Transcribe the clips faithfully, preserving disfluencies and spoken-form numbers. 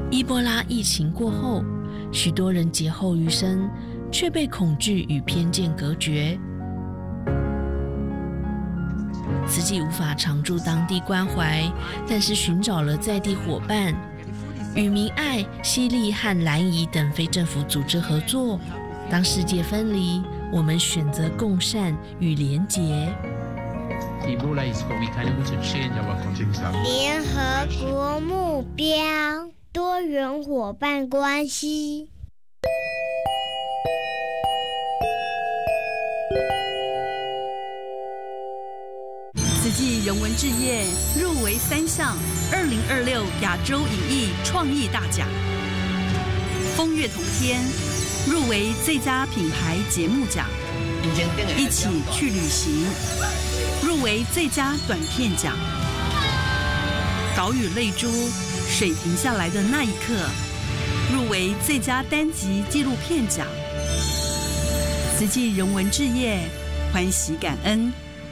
伊波拉疫情过后，许多人劫后余生，却被恐惧与偏见隔绝。慈济无法常驻当地关怀，但是寻找了在地伙伴，与明爱、西利和蓝怡等非政府组织合作。当世界分离，我们选择共善与连结。 联合国目标：多元伙伴关系。 慈济人文志业入围三项二零二六亚洲影艺创意大奖，风月同天入围最佳品牌节目奖，一起去旅行入围最佳短片奖，岛屿泪珠水停下来的那一刻入围最佳单集纪录片奖。慈济人文志业欢喜感恩。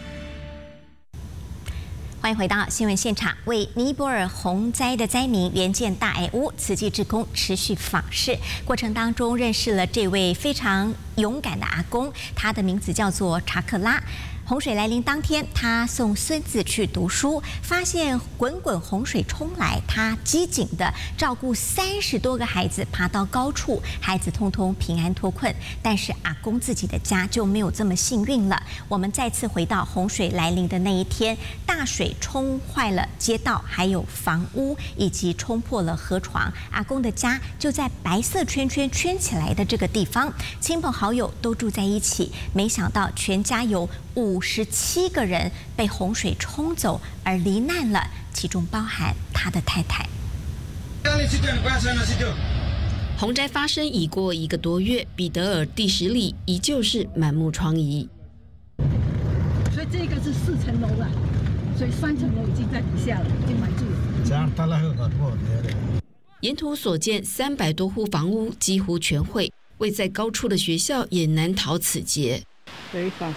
欢迎回到新闻现场，为尼泊尔洪灾的灾民援建大爱屋，慈济志工持续访视，过程当中认识了这位非常勇敢的阿公，他的名字叫做查克拉。洪水来临当天，他送孙子去读书，发现滚滚洪水冲来，他机警地照顾三十多个孩子爬到高处，孩子通通平安脱困。但是阿公自己的家就没有这么幸运了。我们再次回到洪水来临的那一天，大水冲坏了街道，还有房屋，以及冲破了河床。阿公的家就在白色圈圈圈起来的这个地方，亲朋好友都住在一起。没想到全家有五十七个人被洪水冲走而罹难了，其中包含他的太太。 洪灾发生已过一个多月，彼得尔第十里依旧是满目疮痍。 所以这个是四层楼了，所以三层楼已经在底下了，已经埋住了。 沿途所见三百多户房屋几乎全毁，位在高处的学校也难逃此劫。 Very fast.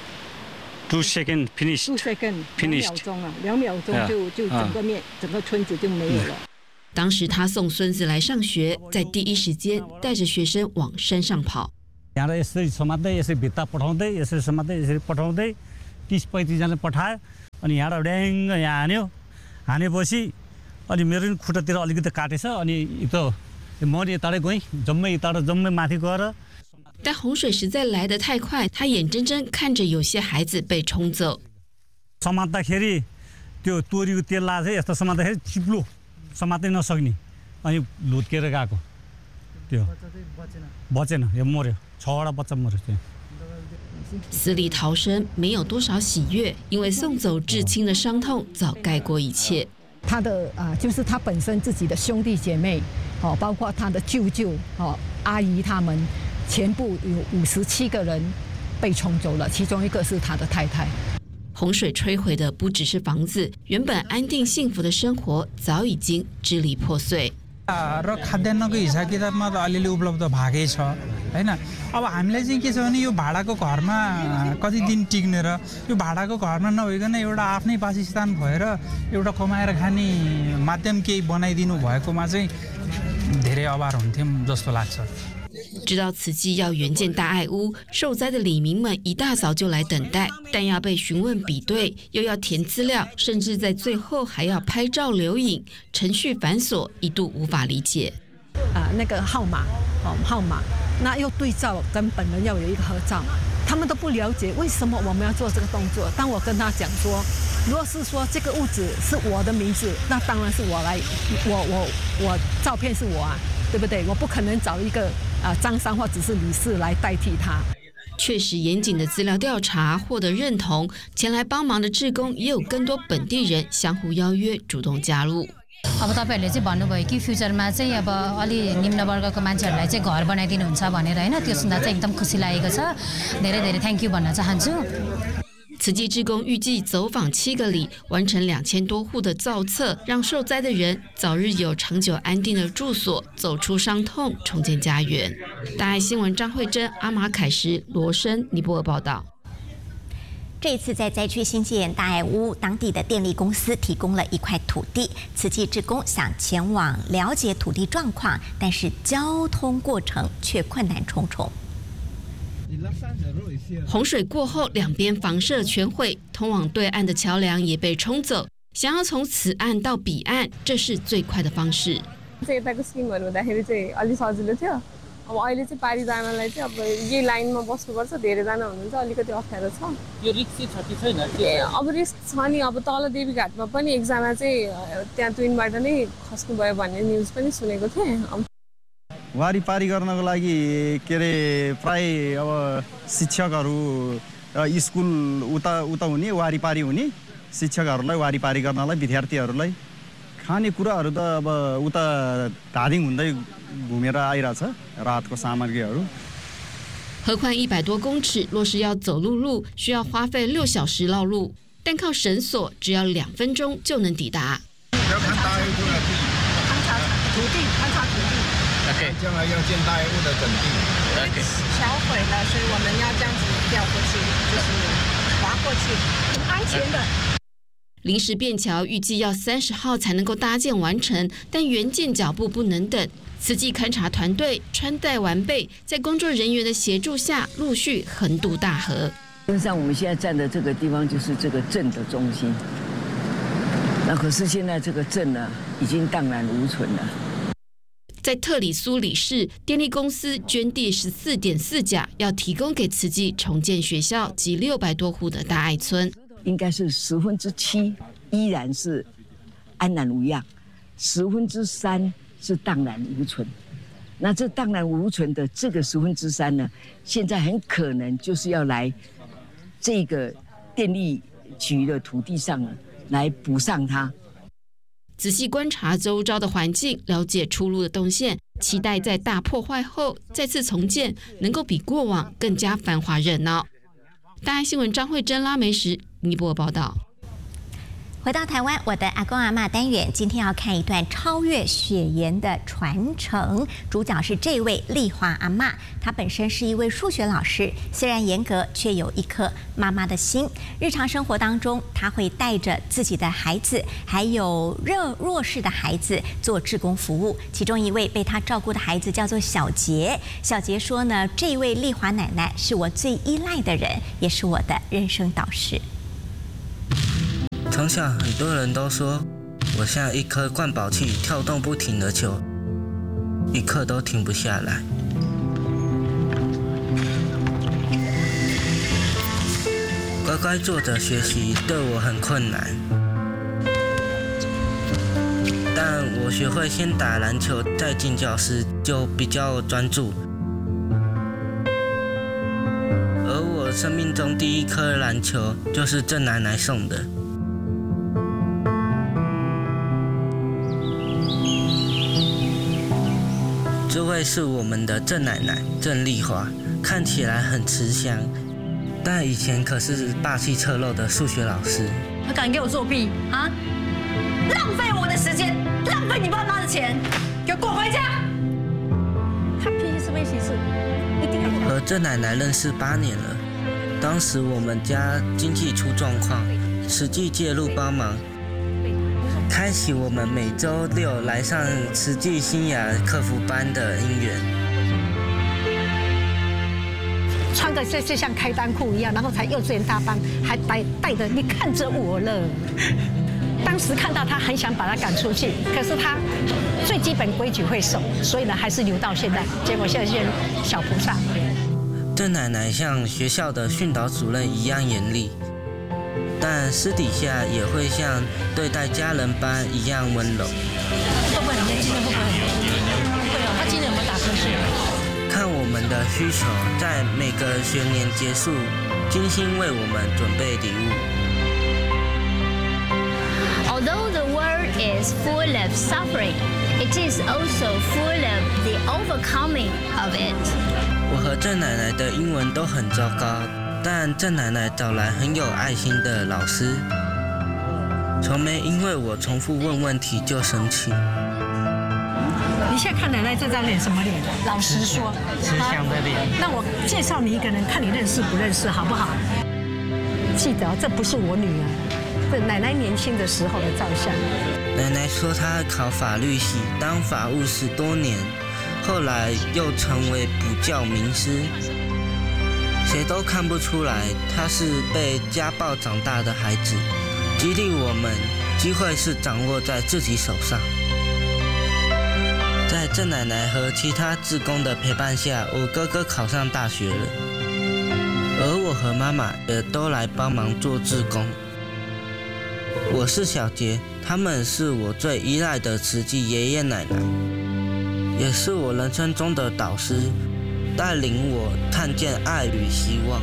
Two second finished. Two second. Finished. 两秒钟啊，两秒钟就就整个面整个村子就没有了。 当时他送孙子来上学，在第一时间带着学生往山上跑。 यहाँ यसरी समात्दै यसरी भित्ता पठाउँदै यसरी समात्दै यसरी पठाउँदै तीस पैँतिस जना पठायो अनि यहाँबाट ड्याङ्ग यहाँ हान्यो हानेपछि अनि मेरो नि खुट्टातिर अलिकति काटेछ अनि त म नि यताडै गएँ जम्मै यताबाट जम्मै माथि गएर。 但洪水实在来得太快，他眼睁睁看着有些孩子被冲走。 समात्दाखेरि त्यो तोरीको तेल लाछ यस्तो समात्दाखेरि चिप्लो समात्नै नसक्ने अनि लुत्केर गएको त्यो बचेन यो मर्यो छवटा बच्चा मर्यो त्यो。 死里逃生没有多少喜悦，因为送走至亲的伤痛早盖过一切。 他的啊、呃，就是他本身自己的兄弟姐妹，哦，包括他的舅舅、哦阿姨他们。全部有五十七个人被冲走了，其中一个是他的太太。 洪水摧毁的不只是房子，原本安定幸福的生活早已经支离破碎。 र खाद्यान्नको हिसाब किताबमा त अलिअलि उपलब्ध भएकै छ हैन। अब हामीलाई चाहिँ के छ भने यो भाडाको घरमा कति दिन टिक्ने र यो भाडाको घरमा नभइकन एउटा आफ्नै बासस्थान भएर एउटा कमाएर खाने माध्यम केही बनाइदिनु भएकोमा चाहिँ धेरै अभार हुन्थ्यो जस्तो लाग्छ。 知道慈济要援建大爱屋，受灾的里民们一大早就来等待，但要被询问比对，又要填资料，甚至在最后还要拍照留影，程序繁琐，一度无法理解。 啊，那个号码，哦，号码，那又对照跟本人要有一个合照，他们都不了解为什么我们要做这个动作。当我跟他讲说，如果是说这个屋子是我的名字，那当然是我来，我我我照片是我啊。对不对？我不可能找一个啊张三或者是李四来代替他。 确实严谨的资料调查获得认同，前来帮忙的志工也有更多本地人相互邀约，主动加入。 अब तपाईहरुले चाहिँ भन्नुभयो कि फ्युचरमा चाहिँ अब अलि निम्न वर्गको मान्छेहरुलाई चाहिँ घर बनाइदिनुहुन्छ भनेर हैन, त्यो सुन्दा चाहिँ एकदम खुसी लागेको छ। धेरै धेरै थ्यांक यू भन्न चाहन्छु। 慈济志工预计走访七个里，完成两千多户的造册，让受灾的人早日有长久安定的住所，走出伤痛，重建家园。大爱新闻张慧珍、阿马凯什、罗生尼泊尔报道。 这一次在灾区新建大爱屋，当地的电力公司提供了一块土地，慈济志工想前往了解土地状况，但是交通过程却困难重重。 洪水过后，两边房舍全毁，通往对岸的桥梁也被冲走。想要从此岸到彼岸，这是最快的方式。 यताको स्किमहरु हुँदाखेरि चाहिँ अलि सजिलो थियो अब अहिले चाहिँ पारिजानालाई चाहिँ अब यही लाइनमा बस्नुपर्छ धेरैजना हुनुहुन्छ अलिकति अप्ठ्यारो छ यो रिस्क छ कि छैन अब रिस्क छ नि अब तल देवीघाटमा पनि एकजना चाहिँ त्यहाँ ट्विनबाट नै खस्नुभयो भन्ने न्युज पनि सुनेको थिएँ वारीपारी गर्नको लागि के अरे प्राय अब शिक्षकहरू स्कुल उता उता हुने वारीपारी हुने शिक्षकहरूलाई वारीपारी गर्नलाई विद्यार्थीहरूलाई खानेकुराहरू त अब उता धादिङ हुँदै घुमेर आइरहेछ रातको सामग्रीहरू。 何宽一百多公尺，若是要走陆路，需要花费六小时绕路，但靠绳索只要两分钟就能抵达。 要看大爱屋的地，勘察土地，勘察土地。OK， 将来要建大爱屋的整地。OK， 桥毁了，所以我们要这样子调过去，就是滑过去，很安全的。 临时便桥预计要三十号才能够搭建完成，但原建脚步不能等。慈济勘察团队穿戴完备，在工作人员的协助下，陆续横渡大河。 基本上我们现在站的这个地方就是这个镇的中心，那可是现在这个镇呢，已经荡然无存了。 在特里苏里市，电力公司捐地十四点四甲，要提供给慈济重建学校及六百多户的大爱村。 应该是十分之七依然是安然无恙，十分之三是荡然无存。那这荡然无存的这个十分之三呢，现在很可能就是要来这个电力局的土地上呢，来补上它。 仔细观察周遭的环境，了解出路的动线，期待在大破坏后再次重建，能够比过往更加繁华热闹。大爱新闻张慧珍、拉梅什尼泊尔报道。 回到台湾，我的阿公阿嬷单元，今天要看一段超越血缘的传承。主角是这位丽华阿嬷，她本身是一位数学老师，虽然严格，却有一颗妈妈的心。日常生活当中，她会带着自己的孩子，还有弱弱势的孩子做志工服务。其中一位被她照顾的孩子叫做小杰。小杰说呢，这位丽华奶奶是我最依赖的人，也是我的人生导师。 从小很多人都说我像一颗灌饱器跳动不停的球，一刻都停不下来。乖乖坐着学习对我很困难，但我学会先打篮球再进教室，就比较专注。而我生命中第一颗篮球就是郑奶奶送的。这位是我们的郑奶奶郑丽华，看起来很慈祥，但以前可是霸气侧漏的数学老师。 他敢给我作弊啊！浪费我的时间，浪费你爸妈的钱，给我滚回家！他脾气是不是其次？一定要。 和郑奶奶认识八年了，当时我们家经济出状况，实际介入帮忙。开启我们每周六来上慈济新雅客服班的因缘。 穿的这就像开裆裤一样，然后才幼稚园大班，还带带着你看着我了。当时看到他很想把他赶出去，可是他最基本规矩会守，所以呢还是留到现在。结果现在变小菩萨。 郑奶奶像学校的训导主任一样严厉。但私底下也会像对待家人般一样温柔。 会不会很年轻？会不会很年轻？会哦。他今年有没有打瞌睡？ 看我们的需求，在每个学年结束，精心为我们准备礼物。 Although the world is full of suffering, it is also full of the overcoming of it. 我和郑奶奶的英文都很糟糕。但郑奶奶找来很有爱心的老师，从没因为我重复问问题就生气。 你现在看奶奶这张脸什么脸？老实说， 慈祥的脸。 那我介绍你一个人，看你认识不认识，好不好？ 记得这不是我女儿，这奶奶年轻的时候的照相。 奶奶说她考法律系当法务十多年，后来又成为补教名师。谁都看不出来她是被家暴长大的孩子，激励我们，机会是掌握在自己手上。在郑奶奶和其他志工的陪伴下，我哥哥考上大学了，而我和妈妈也都来帮忙做志工。我是小杰，他们是我最依赖的慈济爷爷奶奶，也是我人生中的导师，带领我看见爱与希望。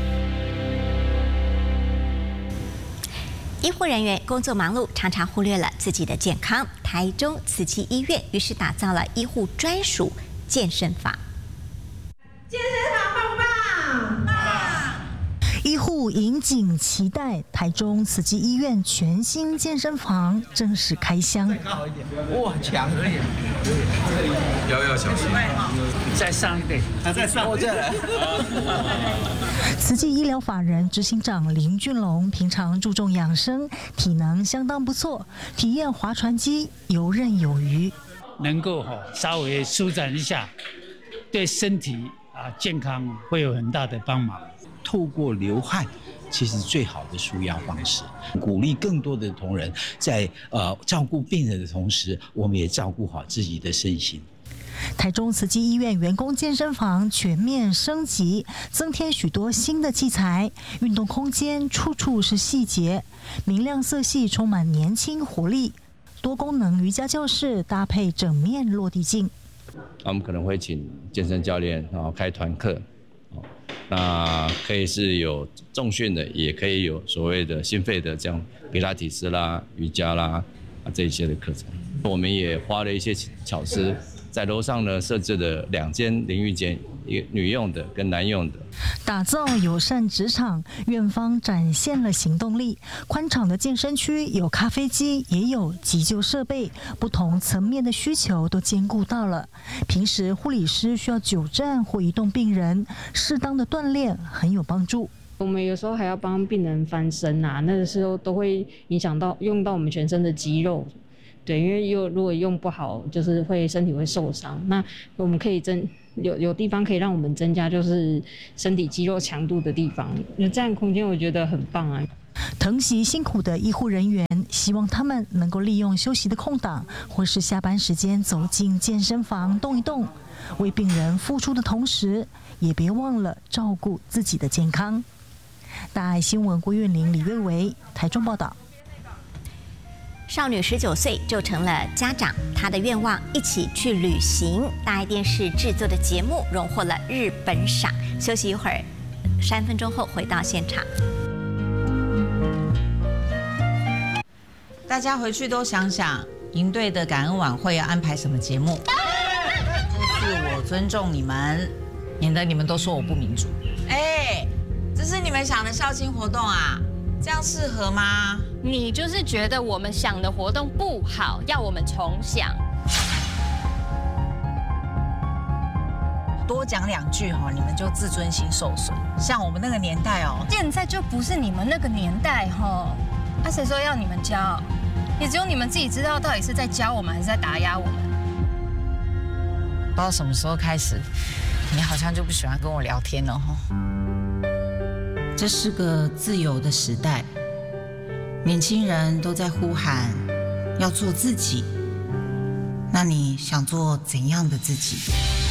医护人员工作忙碌，常常忽略了自己的健康。台中慈济医院于是打造了医护专属健身房。 健身房棒不棒？棒！ 医护引颈期待，台中慈济医院全新健身房正式开箱。 哇，强而已， 腰要小心， 再上一点，还再上，我再来。 慈济医疗法人执行长林俊龙平常注重养生，体能相当不错，体验划船机游刃有余， 能够哈稍微舒展一下，对身体啊健康会有很大的帮忙。 透过流汗，其实最好的舒压方式，鼓励更多的同仁在呃照顾病人的同时，我们也照顾好自己的身心。 台中慈济医院员工健身房全面升级，增添许多新的器材，运动空间处处是细节，明亮色系充满年轻活力，多功能瑜伽教室搭配整面落地镜。 我们可能会请健身教练，然后开团课，那可以是有重训的，也可以有所谓的心肺的，这样皮拉提斯啦、瑜伽啦啊这一些的课程。我们也花了一些巧思。在楼上呢设置了两间淋浴间，一个女用的跟男用的， 打造友善职场，院方展现了行动力。宽敞的健身区有咖啡机，也有急救设备，不同层面的需求都兼顾到了。平时护理师需要久站或移动病人，适当的锻炼很有帮助。 我们有时候还要帮病人翻身啊，那个时候都会影响到用到我们全身的肌肉。对，因为又如果用不好，就是会身体会受伤。那我们可以增有有地方可以让我们增加，就是身体肌肉强度的地方。有这样空间，我觉得很棒啊。 疼惜辛苦的医护人员，希望他们能够利用休息的空档，或是下班时间走进健身房动一动，为病人付出的同时，也别忘了照顾自己的健康。大爱新闻郭韵玲、李月维，台中报道。 少女十九岁就成了家长，她的愿望一起去旅行。大爱电视制作的节目荣获了日本赏。休息一会儿，三分钟后回到现场。 大家回去都想想，营队的感恩晚会要安排什么节目？就是我尊重你们，免得你们都说我不民主。哎，这是你们想的校庆活动啊？这样适合吗？ 你就是觉得我们想的活动不好，要我们重想。 多讲两句哈，你们就自尊心受损。像我们那个年代哦， 现在就不是你们那个年代哈。啊，谁说要你们教？也只有你们自己知道，到底是在教我们，还是在打压我们。 不知道什么时候开始，你好像就不喜欢跟我聊天了哈。这是个自由的时代，年轻人都在呼喊要做自己。那你想做怎样的自己？